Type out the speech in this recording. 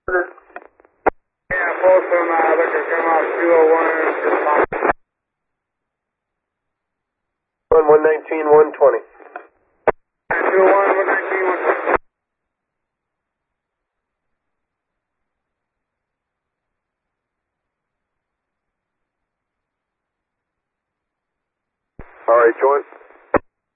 Yeah, Folsom, Liquor come off 201. 119, 120. 201, 119, 120. All right, join.